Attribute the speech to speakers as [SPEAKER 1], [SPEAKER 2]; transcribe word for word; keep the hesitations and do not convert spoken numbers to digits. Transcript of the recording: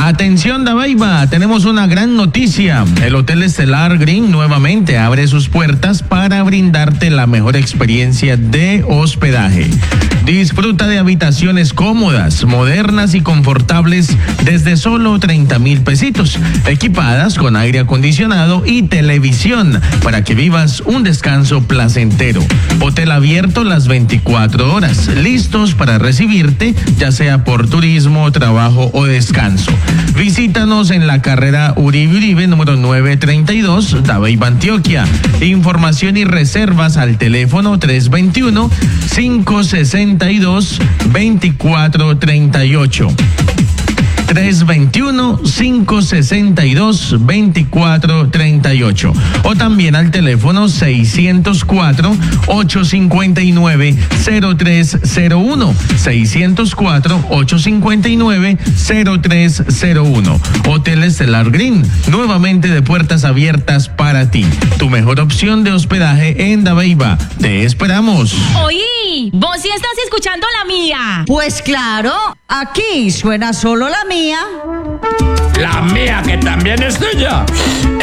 [SPEAKER 1] Atención Dabeiba, tenemos una gran noticia. El Hotel Estelar Green nuevamente abre sus puertas para brindarte la mejor experiencia de hospedaje. Disfruta de habitaciones cómodas, modernas y confortables desde solo treinta mil pesitos, equipadas con aire acondicionado y televisión para que vivas un descanso placentero. Hotel abierto las veinticuatro horas, listos para recibirte, ya sea por turismo, trabajo o descanso. Visítanos en la carrera Uribe Uribe número novecientos treinta y dos, Dabeiba, Antioquia. Información y reservas al teléfono tres dos uno, cinco seis dos, dos cuatro tres ocho. tres dos uno, cinco seis dos, dos cuatro tres ocho o también al teléfono seiscientos cuatro, ochocientos cincuenta y nueve, cero tres cero uno, seiscientos cuatro, ochocientos cincuenta y nueve, cero tres cero uno. Hotel Estelar Green, nuevamente de puertas abiertas para ti. Tu mejor opción de hospedaje en Dabeiba. Te esperamos.
[SPEAKER 2] Oí, vos sí estás escuchando la mía.
[SPEAKER 3] Pues claro, aquí suena solo la mía.
[SPEAKER 4] La mía, que también es tuya.